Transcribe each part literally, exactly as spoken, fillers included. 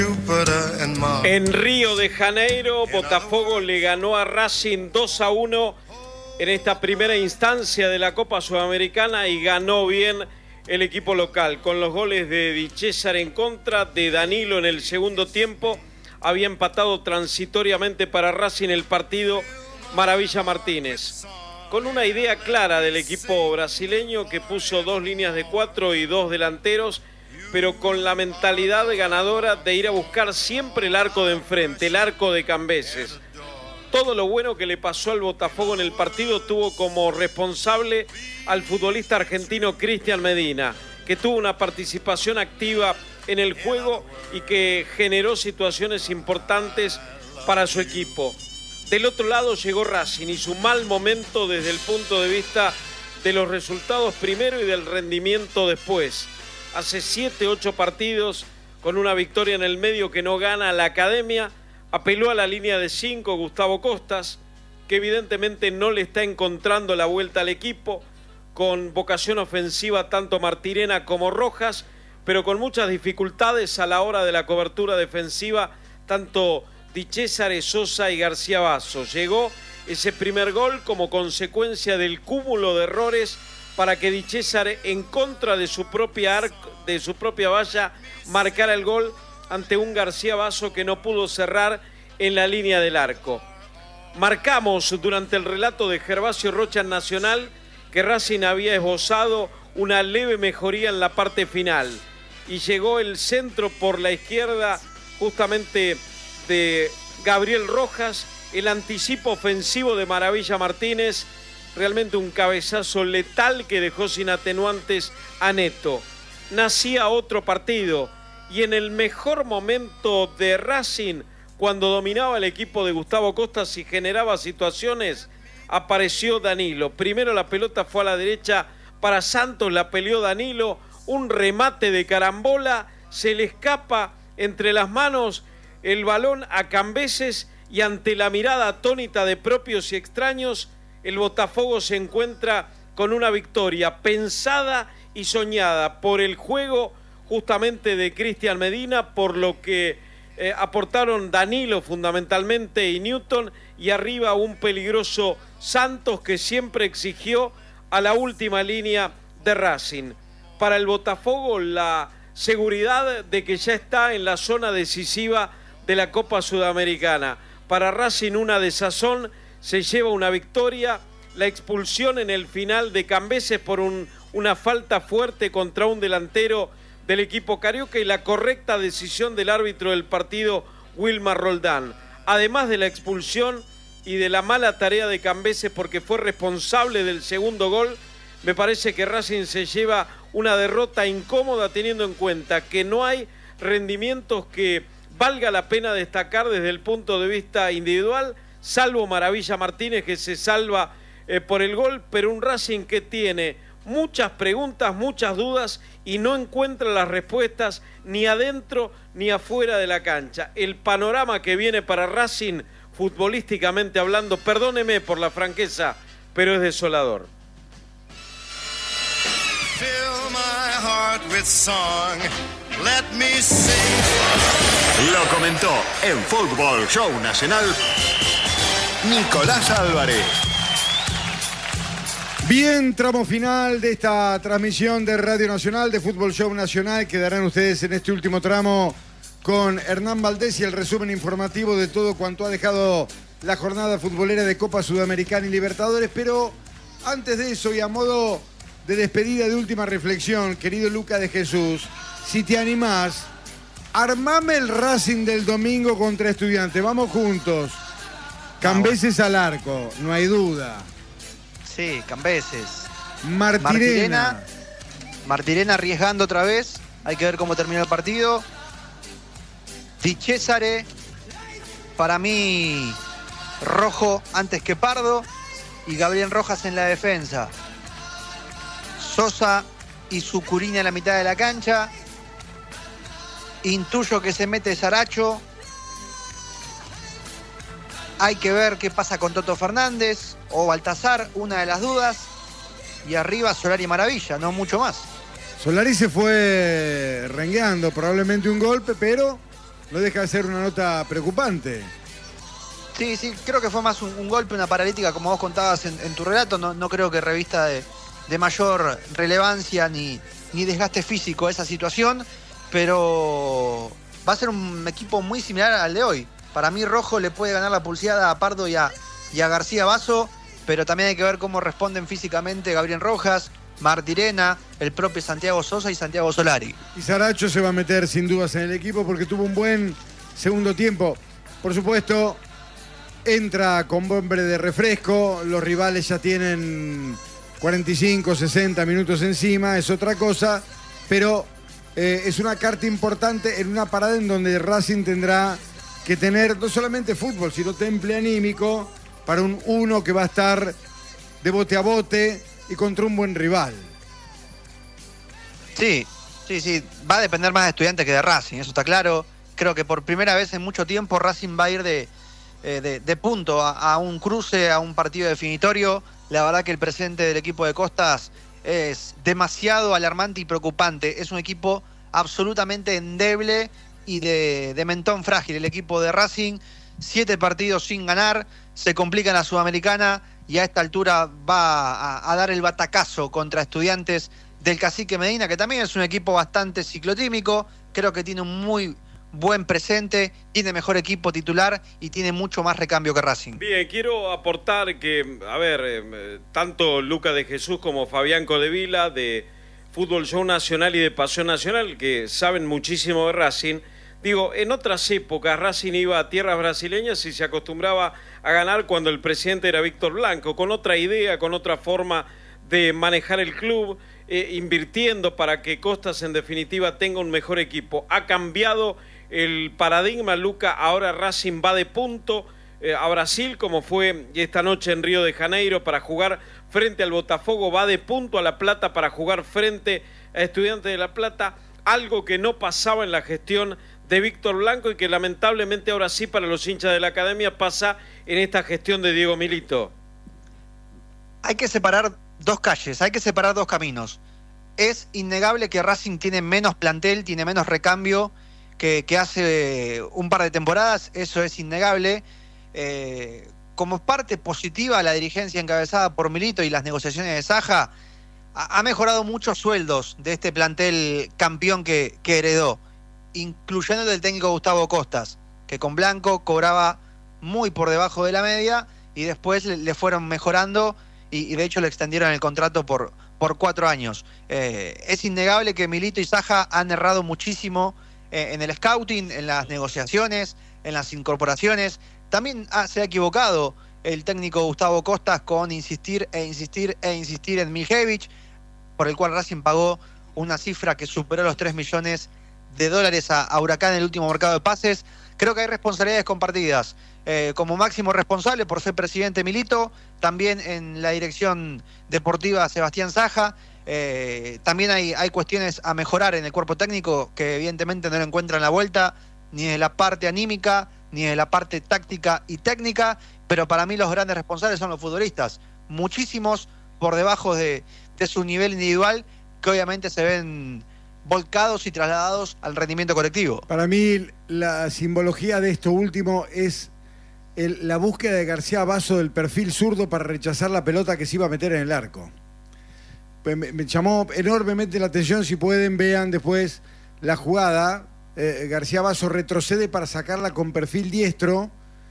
En Río de Janeiro, Botafogo le ganó a Racing dos a uno en esta primera instancia de la Copa Sudamericana y ganó bien el equipo local, con los goles de Di César en contra, de Danilo en el segundo tiempo. Había empatado transitoriamente para Racing el partido Maravilla Martínez, con una idea clara del equipo brasileño que puso dos líneas de cuatro y dos delanteros, pero con la mentalidad ganadora de ir a buscar siempre el arco de enfrente, el arco de Cambeses. Todo lo bueno que le pasó al Botafogo en el partido tuvo como responsable al futbolista argentino Cristian Medina, que tuvo una participación activa en el juego y que generó situaciones importantes para su equipo. Del otro lado llegó Racing y su mal momento desde el punto de vista de los resultados primero y del rendimiento después. Hace siete, ocho partidos con una victoria en el medio que no gana la Academia. Apeló a la línea de cinco Gustavo Costas, que evidentemente no le está encontrando la vuelta al equipo, con vocación ofensiva tanto Martirena como Rojas, pero con muchas dificultades a la hora de la cobertura defensiva, tanto Di César, Sosa y García Basso. Llegó ese primer gol como consecuencia del cúmulo de errores para que Di César, en contra de su propia arco, de su propia valla, marcara el gol ante un García Basso que no pudo cerrar en la línea del arco. Marcamos durante el relato de Gervasio Rocha en Nacional que Racing había esbozado una leve mejoría en la parte final y llegó el centro por la izquierda justamente de Gabriel Rojas, el anticipo ofensivo de Maravilla Martínez, realmente un cabezazo letal que dejó sin atenuantes a Neto. Nacía otro partido y en el mejor momento de Racing, cuando dominaba el equipo de Gustavo Costas y generaba situaciones, apareció Danilo. Primero la pelota fue a la derecha para Santos, la peleó Danilo, un remate de carambola, se le escapa entre las manos el balón a Cambeses y ante la mirada atónita de propios y extraños, el Botafogo se encuentra con una victoria pensada y soñada por el juego justamente de Cristian Medina, por lo que eh, aportaron Danilo fundamentalmente y Newton, y arriba un peligroso Santos que siempre exigió a la última línea de Racing. Para el Botafogo la seguridad de que ya está en la zona decisiva de la Copa Sudamericana. Para Racing una desazón, se lleva una victoria, la expulsión en el final de Cambeses por un, una falta fuerte contra un delantero del equipo carioca y la correcta decisión del árbitro del partido, Wilmar Roldán. Además de la expulsión y de la mala tarea de Cambeses porque fue responsable del segundo gol, me parece que Racing se lleva una derrota incómoda teniendo en cuenta que no hay rendimientos que valga la pena destacar desde el punto de vista individual, salvo Maravilla Martínez que se salva eh, por el gol, pero un Racing que tiene muchas preguntas, muchas dudas y no encuentra las respuestas ni adentro ni afuera de la cancha. El panorama que viene para Racing, futbolísticamente hablando, perdóneme por la franqueza, pero es desolador. Fill my heart with song. Let me sing. Lo comentó en Fútbol Show Nacional Nicolás Álvarez. Bien, tramo final de esta transmisión de Radio Nacional, de Fútbol Show Nacional. Quedarán ustedes en este último tramo con Hernán Valdés y el resumen informativo de todo cuanto ha dejado la jornada futbolera de Copa Sudamericana y Libertadores. Pero antes de eso y a modo de despedida, de última reflexión, querido Luca de Jesús, si te animás, armame el Racing del domingo contra Estudiantes. Vamos juntos. Cambeses al arco, no hay duda. Sí, Cambeses. Martirena. Martirena. Martirena arriesgando otra vez. Hay que ver cómo termina el partido. Di César, para mí, rojo antes que Pardo. Y Gabriel Rojas en la defensa. Sosa y Sucurina en la mitad de la cancha. Intuyo que se mete Saracho. Hay que ver qué pasa con Toto Fernández o Baltazar, una de las dudas. Y arriba Solari Maravilla, no mucho más. Solari se fue rengueando, probablemente un golpe, pero no deja de ser una nota preocupante. Sí, sí, creo que fue más un, un golpe, una paralítica, como vos contabas en, en tu relato. No, no creo que revista de, de mayor relevancia ni, ni desgaste físico esa situación, pero va a ser un equipo muy similar al de hoy. Para mí Rojo le puede ganar la pulseada a Pardo y a, y a García Basso, pero también hay que ver cómo responden físicamente Gabriel Rojas, Martirena, el propio Santiago Sosa y Santiago Solari. Y Saracho se va a meter sin dudas en el equipo porque tuvo un buen segundo tiempo. Por supuesto, entra con hombre de refresco, los rivales ya tienen cuarenta y cinco, sesenta minutos encima, es otra cosa, pero eh, es una carta importante en una parada en donde Racing tendrá que tener no solamente fútbol, sino temple anímico para un uno que va a estar de bote a bote y contra un buen rival. Sí, sí, sí, va a depender más de Estudiantes que de Racing, eso está claro. Creo que por primera vez en mucho tiempo Racing va a ir de, de, de punto a, a un cruce, a un partido definitorio. La verdad que el presente del equipo de Costas es demasiado alarmante y preocupante. Es un equipo absolutamente endeble y de, de mentón frágil. El equipo de Racing, siete partidos sin ganar, se complica en la Sudamericana y a esta altura va a, a dar el batacazo contra Estudiantes del Cacique Medina, que también es un equipo bastante ciclotímico. Creo que tiene un muy buen presente, tiene mejor equipo titular y tiene mucho más recambio que Racing. Bien, quiero aportar que, a ver, eh, tanto Luca de Jesús como Fabián Codevila de Fútbol Show Nacional y de Pasión Nacional, que saben muchísimo de Racing. Digo, en otras épocas Racing iba a tierras brasileñas y se acostumbraba a ganar cuando el presidente era Víctor Blanco, con otra idea, con otra forma de manejar el club, eh, invirtiendo para que Costas en definitiva tenga un mejor equipo. Ha cambiado el paradigma, Luca. Ahora Racing va de punto eh, a Brasil, como fue esta noche en Río de Janeiro, para jugar frente al Botafogo. Va de punto a La Plata para jugar frente a Estudiantes de La Plata, algo que no pasaba en la gestión de Víctor Blanco y que lamentablemente ahora sí para los hinchas de la academia pasa en esta gestión de Diego Milito. Hay que separar dos calles, hay que separar dos caminos. Es innegable que Racing tiene menos plantel, tiene menos recambio que, que hace un par de temporadas, eso es innegable. Eh, como parte positiva, la dirigencia encabezada por Milito y las negociaciones de Saja ha, ha mejorado muchos sueldos de este plantel campeón que, que heredó, incluyendo el del técnico Gustavo Costas, que con Blanco cobraba muy por debajo de la media y después le, le fueron mejorando y, y de hecho le extendieron el contrato por, por cuatro años. Eh, es innegable que Milito y Saja han errado muchísimo eh, en el scouting, en las negociaciones, en las incorporaciones. También ha, se ha equivocado el técnico Gustavo Costas con insistir e insistir e insistir en Miljevich, por el cual Racing pagó una cifra que superó los tres millones de dólares a, a Huracán en el último mercado de pases. Creo que hay responsabilidades compartidas. Eh, como máximo responsable por ser presidente Milito, también en la dirección deportiva Sebastián Saja. Eh, también hay, hay cuestiones a mejorar en el cuerpo técnico que evidentemente no lo encuentran la vuelta, ni de la parte anímica, ni de la parte táctica y técnica, pero para mí los grandes responsables son los futbolistas, muchísimos por debajo de, de su nivel individual, que obviamente se ven volcados y trasladados al rendimiento colectivo. Para mí la simbología de esto último es el, la búsqueda de García Basso del perfil zurdo para rechazar la pelota que se iba a meter en el arco. Me, me llamó enormemente la atención, si pueden vean después la jugada. eh, García Basso retrocede para sacarla con perfil diestro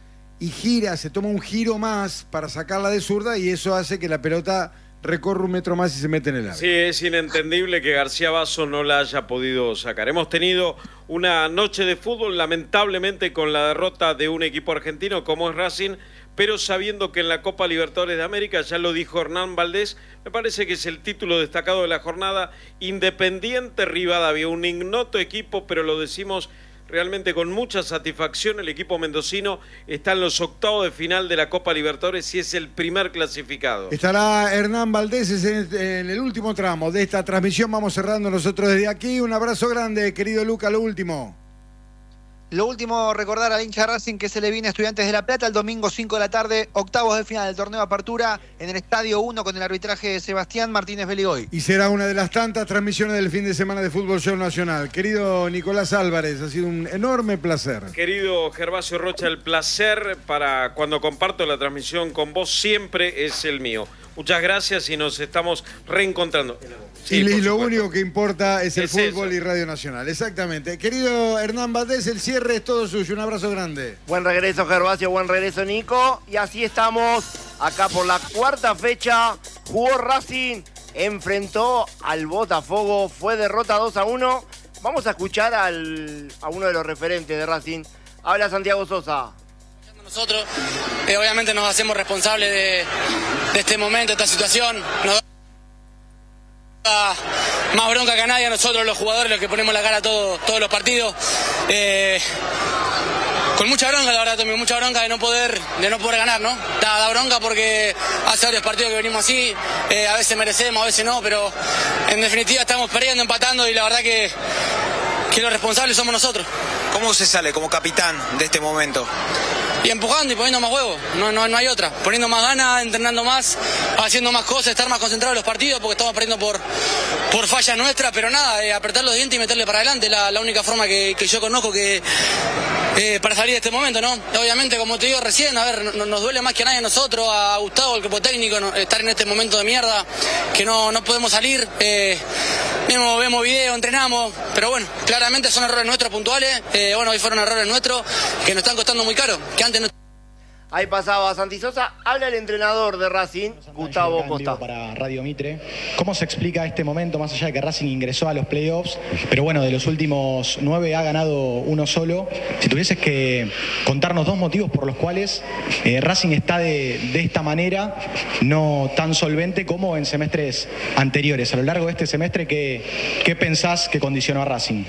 y gira, se toma un giro más para sacarla de zurda y eso hace que la pelota recorre un metro más y se mete en el arco. Sí, es inentendible que García Basso no la haya podido sacar. Hemos tenido una noche de fútbol, lamentablemente con la derrota de un equipo argentino como es Racing, pero sabiendo que en la Copa Libertadores de América, ya lo dijo Hernán Valdés, me parece que es el título destacado de la jornada, Independiente Rivadavia, un ignoto equipo, pero lo decimos realmente con mucha satisfacción. El equipo mendocino está en los octavos de final de la Copa Libertadores y es el primer clasificado. Estará Hernán Valdés en, en el último tramo de esta transmisión. Vamos cerrando nosotros desde aquí. Un abrazo grande, querido Luca, lo último. Lo último, recordar al hincha Racing que se le viene a Estudiantes de La Plata el domingo cinco de la tarde, octavos de final del torneo de apertura en el Estadio uno con el arbitraje de Sebastián Martínez Beligoy. Y será una de las tantas transmisiones del fin de semana de Fútbol Show Nacional. Querido Nicolás Álvarez, ha sido un enorme placer. Querido Gervasio Rocha, el placer para cuando comparto la transmisión con vos siempre es el mío. Muchas gracias y nos estamos reencontrando. Sí, y, y lo supuesto. único que importa es el Es fútbol eso. y Radio Nacional. Exactamente. Querido Hernán Valdés, el cierre es todo suyo. Un abrazo grande. Buen regreso, Gervasio, buen regreso, Nico. Y así estamos, acá por la cuarta fecha. Jugó Racing, enfrentó al Botafogo, fue derrota dos a uno. Vamos a escuchar al, a uno de los referentes de Racing. Habla Santiago Sosa. Nosotros, eh, obviamente nos hacemos responsables de, de este momento, de esta situación. Nos da más bronca que a nadie a nosotros, los jugadores, los que ponemos la cara todo, todos los partidos. Eh, con mucha bronca, la verdad, Tommy, mucha bronca de no poder, de no poder ganar, ¿no? Da, da bronca porque hace varios partidos que venimos así, eh, a veces merecemos, a veces no, pero en definitiva estamos perdiendo, empatando y la verdad que, que los responsables somos nosotros. ¿Cómo se sale como capitán de este momento? Y empujando y poniendo más huevos, no, no, no hay otra. Poniendo más ganas, entrenando más, haciendo más cosas, estar más concentrados en los partidos porque estamos perdiendo por, por fallas nuestras, pero nada, eh, apretar los dientes y meterle para adelante, la, la única forma que, que yo conozco que eh, para salir de este momento, ¿no? Obviamente, como te digo recién, a ver, no, nos duele más que a nadie a nosotros, a Gustavo, el cuerpo técnico, no, estar en este momento de mierda, que no, no podemos salir, eh, vemos, vemos video, entrenamos, pero bueno, claramente son errores nuestros puntuales, eh, bueno, hoy fueron errores nuestros que nos están costando muy caro, que antes no... Ahí pasaba Santi Sosa. Habla el entrenador de Racing, Gustavo Costa. Para Radio Mitre. ¿Cómo se explica este momento, más allá de que Racing ingresó a los playoffs, pero bueno, de los últimos nueve ha ganado uno solo? Si tuvieses que contarnos dos motivos por los cuales eh, Racing está de, de esta manera, no tan solvente como en semestres anteriores. A lo largo de este semestre, ¿qué, qué pensás que condicionó a Racing?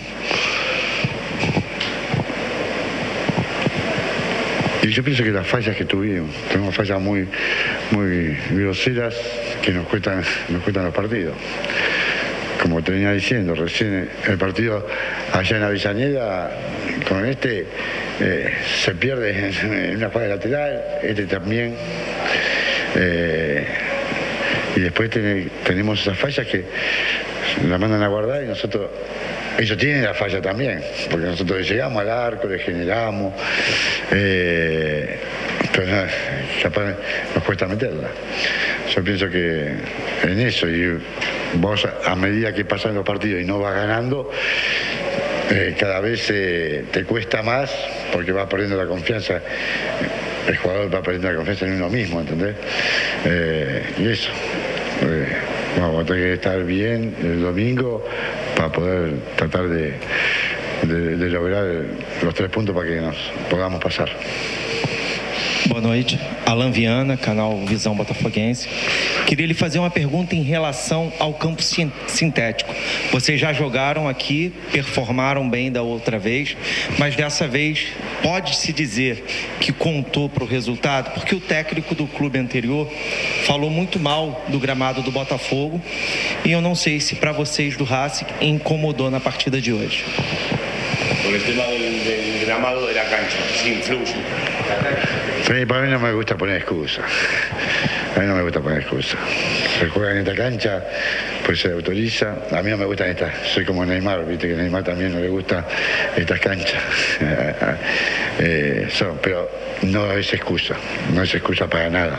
Y yo pienso que las fallas que tuvimos, tenemos fallas muy, muy groseras que nos cuestan, nos cuestan los partidos. Como te venía diciendo, recién el partido allá en Avellaneda, con este, eh, se pierde en, en una falla lateral, este también. Eh, y después ten, tenemos esas fallas que la mandan a guardar y nosotros... Ellos tienen la falla también, porque nosotros llegamos al arco, le generamos, eh, pero no, capaz nos cuesta meterla. Yo pienso que en eso, y vos a medida que pasan los partidos y no vas ganando, eh, cada vez eh, te cuesta más, porque vas perdiendo la confianza, el jugador va perdiendo la confianza en uno mismo, ¿entendés? Eh, y eso. Eh, vamos a tener que estar bien el domingo para poder tratar de, de, de lograr los tres puntos para que nos podamos pasar. Boa noite, Alan Viana, canal Visão Botafoguense. Queria lhe fazer uma pergunta em relação ao campo sintético. Vocês já jogaram aqui, performaram bem da outra vez, mas dessa vez pode-se dizer que contou para o resultado, porque o técnico do clube anterior falou muito mal do gramado do Botafogo e eu não sei se para vocês do Racing incomodou na partida de hoje. Por el tema del, del gramado de la cancha, si influye. Sí, para mí no me gusta poner excusas. A mí no me gusta poner excusas. Se juega en esta cancha, pues se autoriza. A mí no me gustan estas. Soy como Neymar, viste que a Neymar también no le gustan estas canchas. eh, son, pero no es excusa. No es excusa para nada.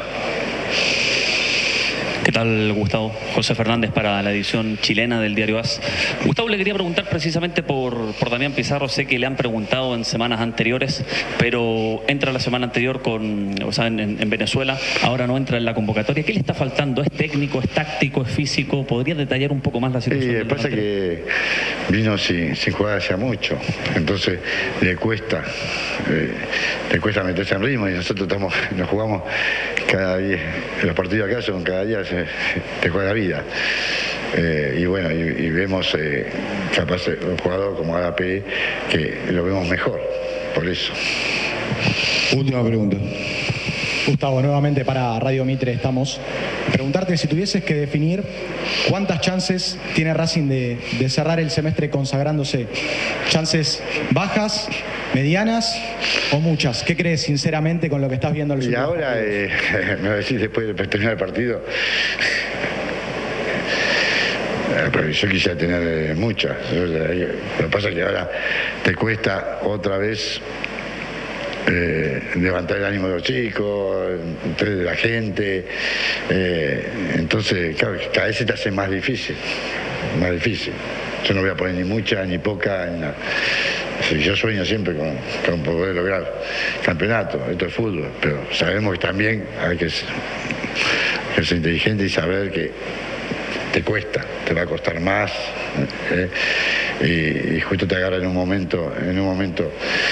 ¿Qué tal, Gustavo? José Fernández para la edición chilena del Diario A S. Gustavo, le quería preguntar precisamente por, por Damián Pizarro. Sé que le han preguntado en semanas anteriores, pero entra la semana anterior con, o sea, en, en Venezuela, ahora no entra en la convocatoria. ¿Qué le está faltando? ¿Es técnico, es táctico, es físico? ¿Podría detallar un poco más la situación? Sí, pasa que vino sin, sin jugar hace mucho, entonces le cuesta, eh, le cuesta meterse en ritmo y nosotros estamos, nos jugamos cada día, los partidos acá son cada día se, te juega la vida. Eh, y bueno, y, y vemos eh, capaz un jugador como Agape que lo vemos mejor, por eso. Última pregunta. Gustavo, nuevamente para Radio Mitre estamos. Preguntarte si tuvieses que definir cuántas chances tiene Racing de, de cerrar el semestre consagrándose. ¿Chances bajas, medianas o muchas? ¿Qué crees sinceramente con lo que estás viendo? Y ahora, eh, me va a decir después de terminar el partido, eh, pero yo quisiera tener eh, muchas. Lo que pasa es que ahora te cuesta otra vez Eh, levantar el ánimo de los chicos, de la gente, eh, entonces claro, cada vez se te hace más difícil, más difícil. Yo no voy a poner ni mucha ni poca, ni nada. Yo sueño siempre con, con poder lograr campeonato, esto es fútbol, pero sabemos que también hay que ser, hay que ser inteligente y saber que te cuesta, te va a costar más, eh, y, y justo te agarra en un momento, en un momento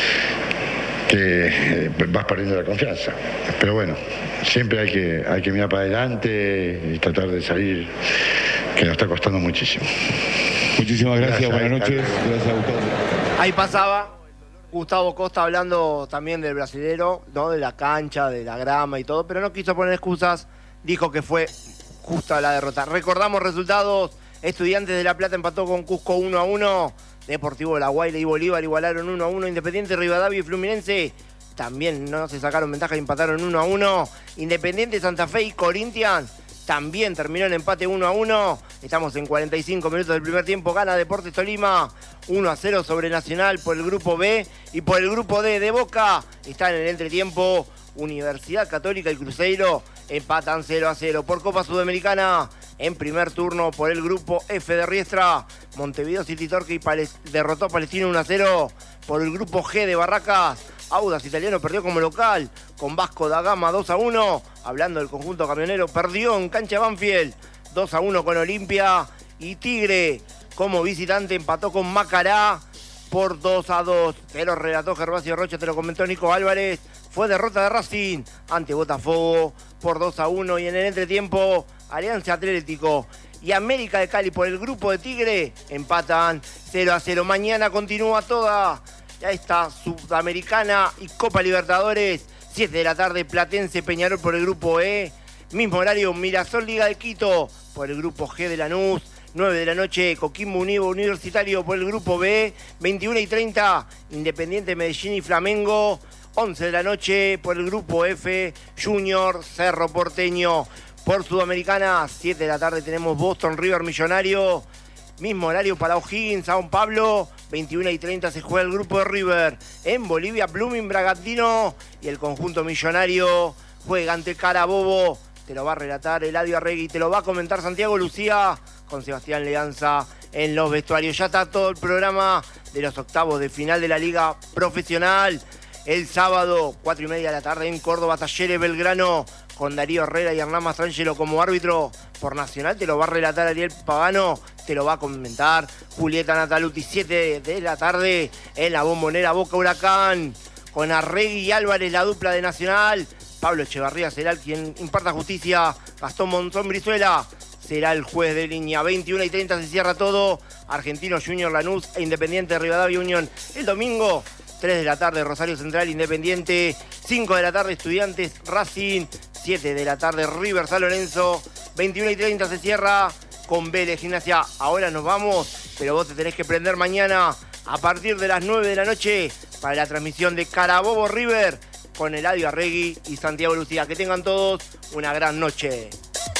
que vas perdiendo la confianza. Pero bueno, siempre hay que, hay que mirar para adelante y tratar de salir, que nos está costando muchísimo. Muchísimas gracias, gracias buenas noches. Gracias, Gustavo. Ahí pasaba Gustavo Costa hablando también del brasilero, ¿no? De la cancha, de la grama y todo, pero no quiso poner excusas, dijo que fue justa la derrota. Recordamos resultados: Estudiantes de La Plata empató con Cusco uno a uno. Deportivo La Guaira y Bolívar igualaron uno a uno. Independiente, Rivadavia y Fluminense también no se sacaron ventaja y empataron uno a uno. Independiente, Santa Fe y Corinthians también terminó en empate uno a uno. Estamos en cuarenta y cinco minutos del primer tiempo. Gana Deportes Tolima uno a cero sobre Nacional por el grupo B. Y por el grupo D de Boca están en el entretiempo Universidad Católica y Cruzeiro. Empatan cero a cero. Por Copa Sudamericana, en primer turno por el grupo F de Riestra, Montevideo City Torque y Pales- derrotó a Palestino uno a cero. Por el grupo G de Barracas, Audax Italiano perdió como local con Vasco da Gama dos a uno. Hablando del conjunto camionero, perdió en cancha Banfield dos a uno con Olimpia. Y Tigre, como visitante, empató con Macará por dos a dos. Te lo relató Gervasio Rocha, te lo comentó Nico Álvarez. Fue derrota de Racing ante Botafogo por dos a uno. Y en el entretiempo, Alianza Atlético y América de Cali por el grupo de Tigre empatan cero a cero. Mañana continúa toda ya está Sudamericana y Copa Libertadores. siete de la tarde, Platense Peñarol por el grupo E. Mismo horario, Mirasol Liga de Quito por el grupo G de Lanús. nueve de la noche, Coquimbo Univo Universitario por el grupo B. veintiuno y treinta, Independiente Medellín y Flamengo. once de la noche por el grupo F, Junior Cerro Porteño. Por Sudamericana, siete de la tarde tenemos Boston River Millonario. Mismo horario para O'Higgins, Sao Pablo. veintiuno y treinta se juega el grupo de River. En Bolivia, Blooming Bragantino. Y el conjunto millonario juega ante Carabobo. Te lo va a relatar Eladio Arregui, te lo va a comentar Santiago Lucía con Sebastián Leanza en los vestuarios. Ya está todo el programa de los octavos de final de la Liga Profesional. El sábado, cuatro y media de la tarde, en Córdoba, Talleres Belgrano, con Darío Herrera y Hernán Mastrangelo como árbitro. Por Nacional te lo va a relatar Ariel Pagano, te lo va a comentar Julieta Nataluti. siete de la tarde en la Bombonera, Boca Huracán, con Arregui y Álvarez, la dupla de Nacional. Pablo Echevarría será el quien imparta justicia. Gastón Monzón Brizuela será el juez de línea. veintiuno y treinta se cierra todo. Argentinos Junior Lanús e Independiente Rivadavia Unión. El domingo, tres de la tarde, Rosario Central Independiente. cinco de la tarde, Estudiantes Racing. siete de la tarde, River San Lorenzo. veintiuno y treinta se cierra con Vélez Gimnasia. Ahora nos vamos, pero vos te tenés que prender mañana a partir de las nueve de la noche para la transmisión de Carabobo River con Eladio Arregui y Santiago Lucía. Que tengan todos una gran noche.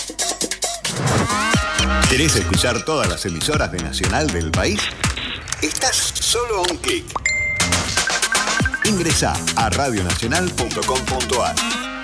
¿Querés escuchar todas las emisoras de Nacional del país? Estás solo a un clic. Ingresá a radio nacional punto com punto a r.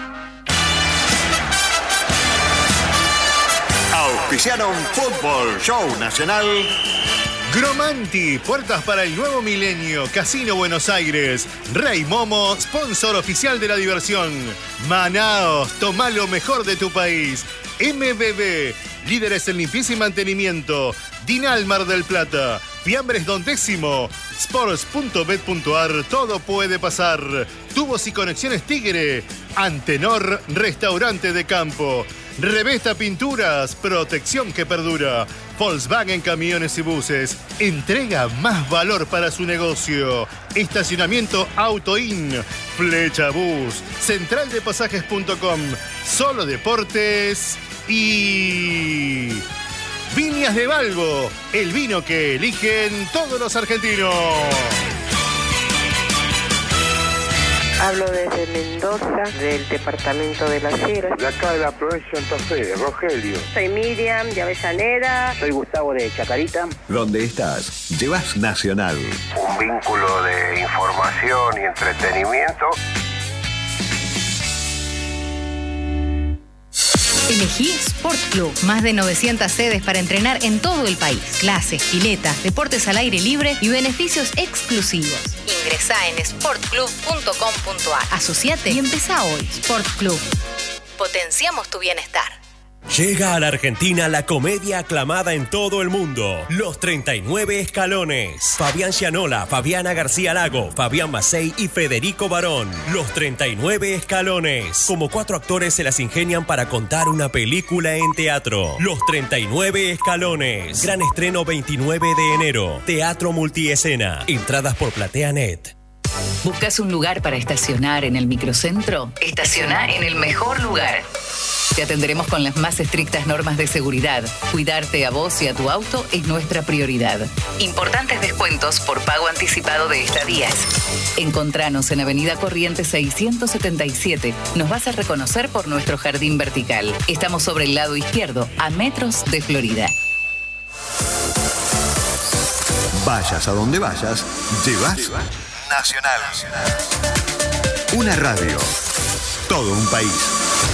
Auspiciaron Fútbol Show Nacional. Gromanti, puertas para el nuevo milenio. Casino Buenos Aires. Rey Momo, sponsor oficial de la diversión. Manaos, toma lo mejor de tu país. M B B, líderes en limpieza y mantenimiento. Dinal Mar del Plata. Fiambres Don Décimo. Sports punto bet punto a r, todo puede pasar. Tubos y conexiones Tigre. Antenor, restaurante de campo. Revesta Pinturas, protección que perdura. Volkswagen Camiones y Buses, entrega más valor para su negocio. Estacionamiento AutoIn. Flechabús, central de pasajes punto com, Solo Deportes y Viñas de Valgo, el vino que eligen todos los argentinos. Hablo desde Mendoza, del departamento de Las Heras. De acá de la provincia de Santa Fe, Rogelio. Soy Miriam, de Avellaneda. Soy Gustavo de Chacarita. ¿Dónde estás? Llevas Nacional. Un vínculo de información y entretenimiento. Elegí Sport Club. Más de novecientas sedes para entrenar en todo el país. Clases, piletas, deportes al aire libre y beneficios exclusivos. Ingresá en sport club punto com punto a r. Asociate y empezá hoy. Sport Club. Potenciamos tu bienestar. Llega a la Argentina la comedia aclamada en todo el mundo, Los treinta y nueve Escalones. Fabián Gianola, Fabiana García Lago, Fabián Macei y Federico Barón. Los treinta y nueve Escalones. Como cuatro actores se las ingenian para contar una película en teatro. Los treinta y nueve Escalones. Gran estreno veintinueve de enero. Teatro multiescena. Entradas por PlateaNet. ¿Buscas un lugar para estacionar en el microcentro? Estaciona en el mejor lugar. Te atenderemos con las más estrictas normas de seguridad. Cuidarte a vos y a tu auto es nuestra prioridad. Importantes descuentos por pago anticipado de estadías. Encontranos en Avenida Corrientes seiscientos setenta y siete. Nos vas a reconocer por nuestro jardín vertical. Estamos sobre el lado izquierdo, a metros de Florida. Vayas a donde vayas, llevas Nacional. Una radio. Todo un país.